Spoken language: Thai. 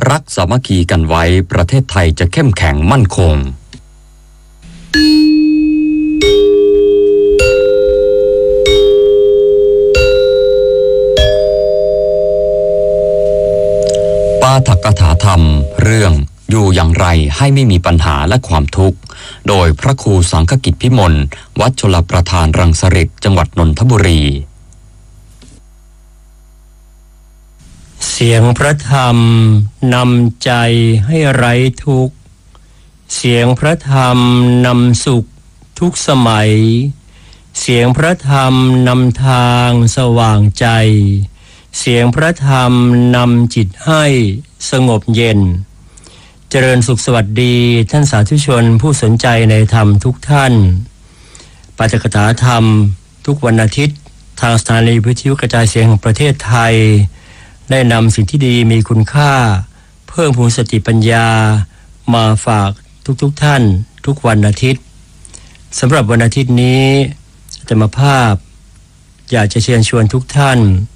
รักสามัคคีกันไว้ประเทศไทยจะเข้มแข็งมั่นคงปาฐกถาธรรมเรื่องอยู่อย่างไรให้ไม่มีปัญหาและความทุกข์โดยพระครูสังฆกิจพิมลวัดชลประทานรังสฤษจังหวัดนนทบุรีเสียงพระธรรมนำใจให้ไร้ทุกข์เสียงพระธรรมนำสุขทุกสมัยเสียงพระธรรมนำทางสว่างใจเสียงพระธรรมนำจิตให้สงบเย็นเจริญสุขสวัสดีท่านสาธุชนผู้สนใจในธรรมทุกท่านปาฐกถาธรรมทุกวันอาทิตย์ทางสถานีวิทยุกระจายเสียงแห่งประเทศไทยได้นำสิ่งที่ดีมีคุณค่าเพิ่มพูนสติปัญญามาฝากทุกท่านทุกวันอาทิตย์สำหรับวันอาทิตย์นี้อาตมาภาพอยากจะเชิญชวนทุกท่าน